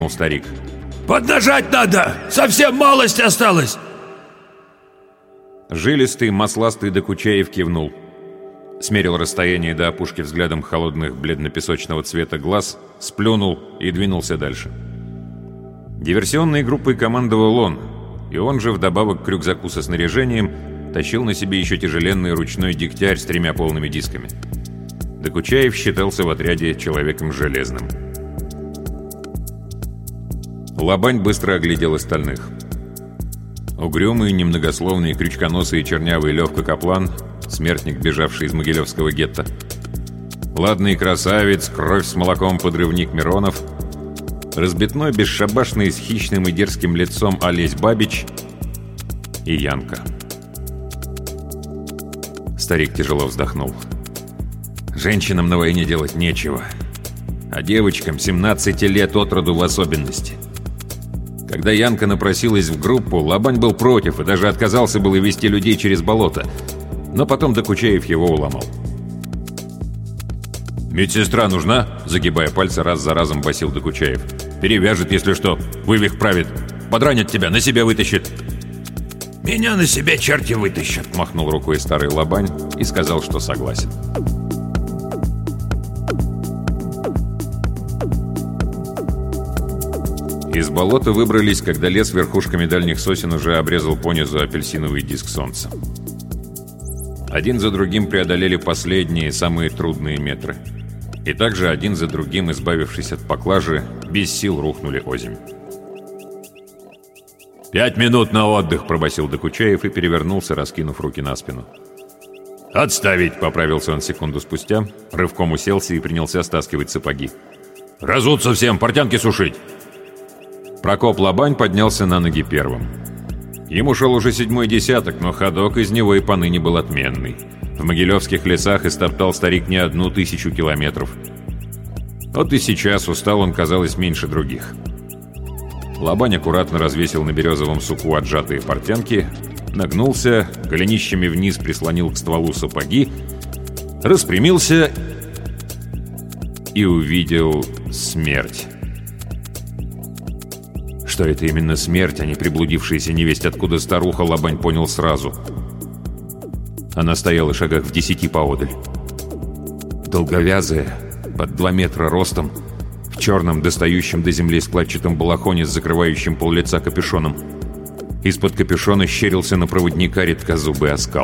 старик. «Поднажать надо! Совсем малость осталась!» Жилистый, масластый Докучаев кивнул. Смерил расстояние до опушки взглядом холодных бледно-песочного цвета глаз, сплюнул и двинулся дальше. Диверсионной группой командовал он, и он же вдобавок к рюкзаку со снаряжением тащил на себе еще тяжеленный ручной дегтярь с 3 полными дисками. Докучаев считался в отряде человеком железным. Лобань быстро оглядел остальных. Угрюмый, немногословный, крючконосый и чернявый Левка Каплан, смертник, бежавший из Могилевского гетто. Ладный красавец, кровь с молоком подрывник Миронов. Разбитной, бесшабашный, с хищным и дерзким лицом Олесь Бабич и Янка. Старик тяжело вздохнул. Женщинам на войне делать нечего, а девочкам 17 лет от роду в особенности. Когда Янка напросилась в группу, Лобань был против и даже отказался было вести людей через болото, но потом Докучаев его уломал. «Медсестра нужна?» — загибая пальцы, раз за разом басил Докучаев. «Перевяжет, если что, вывих правит. Подранит тебя, на себя вытащит». «Меня на себя черти вытащат!» — махнул рукой старый Лобань и сказал, что согласен. Из болота выбрались, когда лес верхушками дальних сосен уже обрезал понизу апельсиновый диск солнца. Один за другим преодолели последние, самые трудные метры. И также один за другим, избавившись от поклажи, без сил рухнули озимь. 5 минут на отдых!» — пробасил Докучаев и перевернулся, раскинув руки на спину. «Отставить!» — поправился он секунду спустя, рывком уселся и принялся стаскивать сапоги. «Разуться всем, портянки сушить!» Прокоп Лобань поднялся на ноги первым. Ему шел уже 7-й десяток, но ходок из него и поныне был отменный. В Могилевских лесах истоптал старик не 1000 километров. Вот и сейчас устал он, казалось, меньше других. Лобань аккуратно развесил на березовом суку отжатые портянки, нагнулся, голенищами вниз прислонил к стволу сапоги, распрямился и увидел смерть. Что это именно смерть, а не приблудившаяся невесть откуда старуха, Лобань понял сразу. Она стояла шагах в 10 поодаль. Долговязая, под 2 метра ростом, в черном, достающем до земли складчатом балахоне с закрывающим пол-лица капюшоном. Из-под капюшона щерился на проводника редкозубый оскал.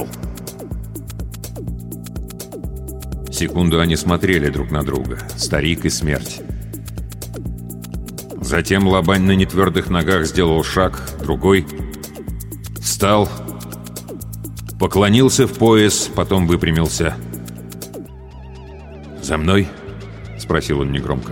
Секунду они смотрели друг на друга, старик и смерть. Затем Лобань на нетвердых ногах сделал шаг, другой, встал, поклонился в пояс, потом выпрямился. «За мной?» — спросил он негромко.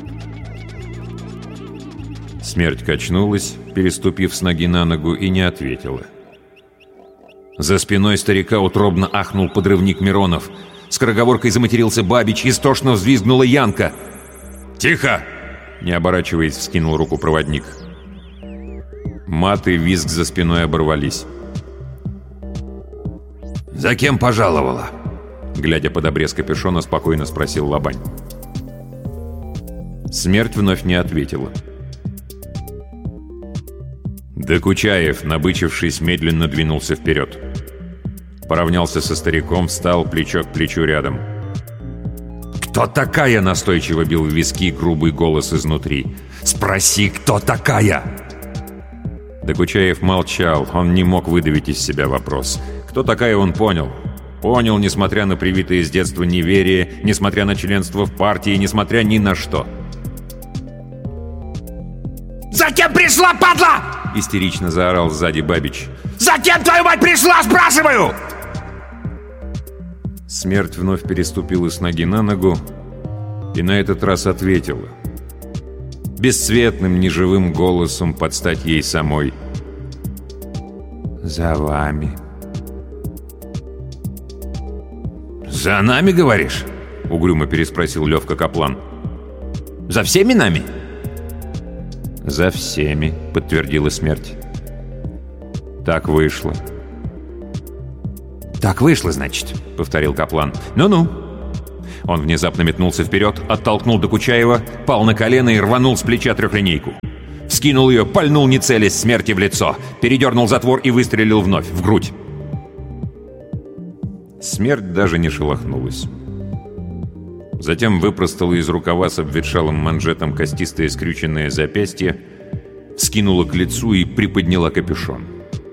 Смерть качнулась, переступив с ноги на ногу, и не ответила. За спиной старика утробно ахнул подрывник Миронов. Скороговоркой заматерился Бабич, истошно взвизгнула Янка. «Тихо!» Не оборачиваясь, вскинул руку проводник. Мат и визг за спиной оборвались. «За кем пожаловала?» Глядя под обрез капюшона, спокойно спросил Лобань. Смерть вновь не ответила. Докучаев, набычившись, медленно двинулся вперед. Поравнялся со стариком, встал плечо к плечу рядом. «Кто такая?» — настойчиво бил в виски грубый голос изнутри. «Спроси, кто такая?» Докучаев молчал, он не мог выдавить из себя вопрос. Кто такая, он понял. Понял, несмотря на привитое с детства неверие, несмотря на членство в партии, несмотря ни на что. «Зачем пришла, падла?» — истерично заорал сзади Бабич. «Зачем, твою мать, пришла, спрашиваю?» Смерть вновь переступила с ноги на ногу и на этот раз ответила. Бесцветным, неживым голосом под стать ей самой. «За вами». «За нами, говоришь?» — угрюмо переспросил Левка Каплан. «За всеми нами?» «За всеми», — подтвердила смерть. «Так вышло». «Так вышло, значит», — повторил Каплан. «Ну-ну. Он внезапно метнулся вперед, оттолкнул Докучаева, пал на колено и рванул с плеча трехлинейку. Вскинул ее, пальнул, не целясь, смерти в лицо, передернул затвор и выстрелил вновь, в грудь. Смерть даже не шелохнулась. Затем выпростала из рукава с обветшалым манжетом костистое скрюченное запястье, вскинула к лицу и приподняла капюшон.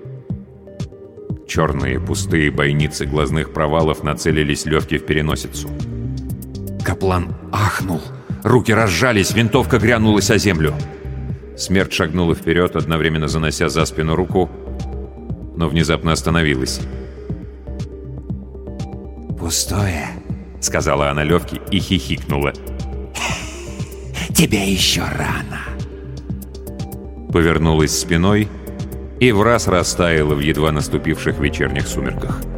Черные пустые бойницы глазных провалов нацелились Левке в переносицу. Каплан ахнул, руки разжались, винтовка грянулась о землю. Смерть шагнула вперед, одновременно занося за спину руку, но внезапно остановилась. «Пустое», — сказала она Левке и хихикнула. «Тебе еще рано». Повернулась спиной и враз растаяла в едва наступивших вечерних сумерках.